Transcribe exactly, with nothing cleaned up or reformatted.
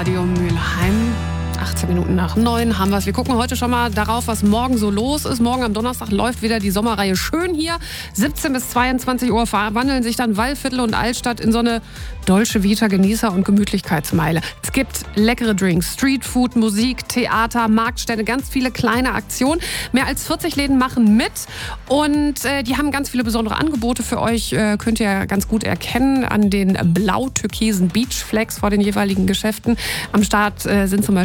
Radio Mülheim. achtzehn Minuten nach neun haben wir es. Wir gucken heute schon mal darauf, was morgen so los ist. Morgen am Donnerstag läuft wieder die Sommerreihe Schön hier. siebzehn bis zweiundzwanzig Uhr verwandeln sich dann Wallviertel und Altstadt in so eine Dolce Vita Genießer- und Gemütlichkeitsmeile. Es gibt leckere Drinks, Streetfood, Musik, Theater, Marktstände, ganz viele kleine Aktionen. Mehr als vierzig Läden machen mit und äh, die haben ganz viele besondere Angebote für euch. Äh, könnt ihr ganz gut erkennen an den blau-türkisen Beachflags vor den jeweiligen Geschäften. Am Start äh, sind zum Beispiel